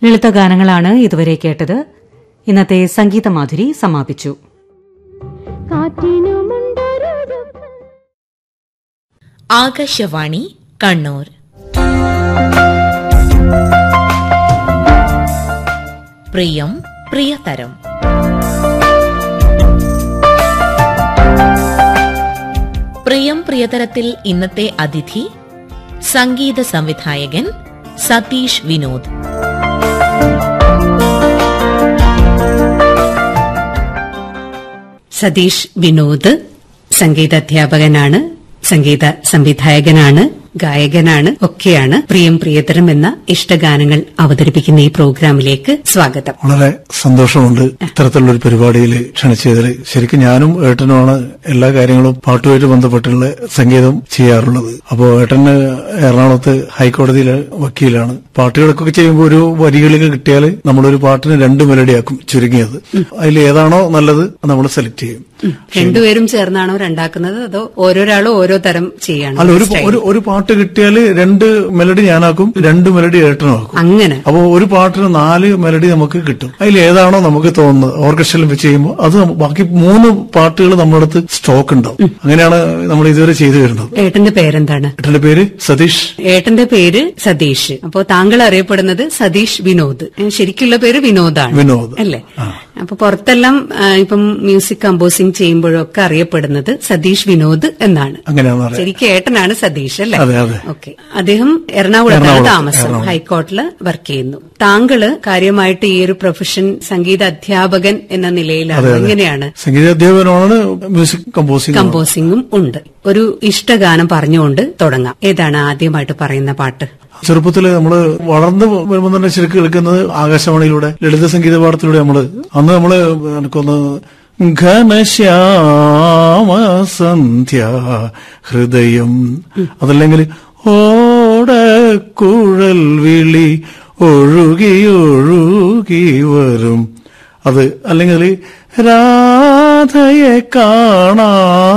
ലളിതഗാനങ്ങളാണ് ഇതുവരെ കേട്ടത്. ഇന്നത്തെ സംഗീതമാധുരി സമാപിച്ചു. ആകാശവാണി കണ്ണൂർ. പ്രിയം പ്രിയതരം. പ്രിയം പ്രിയതരത്തിൽ ഇന്നത്തെ അതിഥി സംഗീത സംവിധായകൻ സതീഷ് വിനോദ്. സതീഷ് വിനോദ് സംഗീതാധ്യാപകനാണ്, സംഗീത സംവിധായകനാണ്, ഗായകനാണ്, ഒക്കെയാണ്. പ്രിയം പ്രിയതരം എന്ന ഇഷ്ടഗാനങ്ങൾ അവതരിപ്പിക്കുന്ന ഈ പ്രോഗ്രാമിലേക്ക് സ്വാഗതം. വളരെ സന്തോഷമുണ്ട് ഇത്തരത്തിലുള്ളൊരു പരിപാടിയിൽ ക്ഷണിച്ചതിൽ. ശരിക്കും ഞാനും ഏട്ടനുമാണ് എല്ലാ കാര്യങ്ങളും പാട്ടുമായിട്ട് ബന്ധപ്പെട്ടുള്ള സംഗീതം ചെയ്യാറുള്ളത്. അപ്പോ ഏട്ടന് എറണാകുളത്ത് ഹൈക്കോടതിയിലെ വക്കീലാണ്. പാട്ടുകളൊക്കെ ചെയ്യുമ്പോൾ ഒരു വരികളിൽ കിട്ടിയാൽ നമ്മളൊരു പാട്ടിന് 2 മെലഡിയാക്കും ചുരുങ്ങിയത്. അതിൽ ഏതാണോ നല്ലത് നമ്മൾ സെലക്ട് ചെയ്യും. രണ്ടുപേരും ചേർന്നാണോ രണ്ടാക്കുന്നത്, അതോ ഓരോരാളും ഓരോ തരം ചെയ്യണം? അല്ല, ഒരു പാട്ട് കിട്ടിയാൽ 2 മെലഡി ഞാനാക്കും, 2 മെലഡി ഏട്ടനാക്കും. അങ്ങനെ അപ്പൊ ഒരു പാട്ടിന് 4 മെലഡി നമുക്ക് കിട്ടും. അതിൽ ഏതാണോ നമുക്ക് തോന്നുന്നത് ഓർക്കസ്ട്രയിൽ ചെയ്യുമ്പോൾ അത് ബാക്കി 3 പാട്ടുകൾ നമ്മുടെ അടുത്ത് സ്റ്റോക്ക് ഉണ്ടാവും. അങ്ങനെയാണ് നമ്മൾ ഇതുവരെ ചെയ്തു വരുന്നത്. ഏട്ടന്റെ പേരെന്താണ്? ഏട്ടന്റെ പേര് സതീഷ്. ഏട്ടന്റെ പേര് സതീഷ്. അപ്പോ താങ്കൾ അറിയപ്പെടുന്നത് സതീഷ് വിനോദ്. ശരിക്കുള്ള പേര് വിനോദാണ്. വിനോദ് അല്ലേ? അപ്പൊ പുറത്തെല്ലാം ഇപ്പം മ്യൂസിക് കമ്പോസിംഗ് ചെയ്യുമ്പോഴൊക്കെ അറിയപ്പെടുന്നത് സതീഷ് വിനോദ് എന്നാണ്. അങ്ങനെയാണ്. ശരിക്കും ഏട്ടനാണ് സതീഷ് അല്ലേ? അതെ അതെ. ഓക്കെ. അദ്ദേഹം എറണാകുളത്താണ് താമസം, ഹൈക്കോർട്ടില് വർക്ക് ചെയ്യുന്നു. താങ്കള് കാര്യമായിട്ട് ഈ ഒരു പ്രൊഫഷൻ സംഗീത അധ്യാപകൻ എന്ന നിലയിലാണ്. എങ്ങനെയാണ്? സംഗീത അധ്യാപകനാണ്, മ്യൂസിക് കമ്പോസിംഗും ഉണ്ട്. ഒരു ഇഷ്ടഗാനം പറഞ്ഞുകൊണ്ട് തുടങ്ങാം. ഏതാണ് ആദ്യമായിട്ട് പറയുന്ന പാട്ട്? ചെറുപ്പത്തില് നമ്മള് വളർന്നു വരുമ്പോൾ തന്നെ ശരിക്കും കേൾക്കുന്നത് ആകാശവാണിയിലൂടെ ലളിത സംഗീത പാഠത്തിലൂടെ നമ്മള് എനിക്കൊന്ന് ഘനശ്യാമ സന്ധ്യ ഹൃദയം, അതല്ലെങ്കിൽ ഓടക്കുഴൽ വിളി ഒഴുകി ഒഴുകി വരും, അത് അല്ലെങ്കിൽ രാധയെ കാണാ